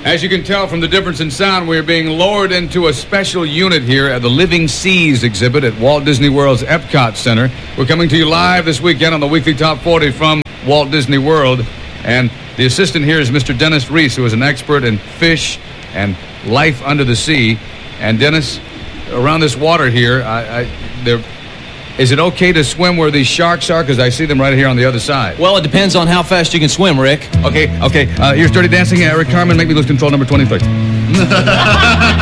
As you can tell from the difference in sound, we're being lowered into a special unit here at the Living Seas exhibit at Walt Disney World's Epcot Center. We're coming to you live this weekend on the Weekly Top 40 from Walt Disney World. And the assistant here is Mr. Dennis Reese, who is an expert in fish and life under the sea. And Dennis, around this water here, is it okay to swim where these sharks are? Because I see them right here on the other side. Well, it depends on how fast you can swim, Rick. Okay. Here's Dirty Dancing. Eric Carmen, make me lose control number 20, please.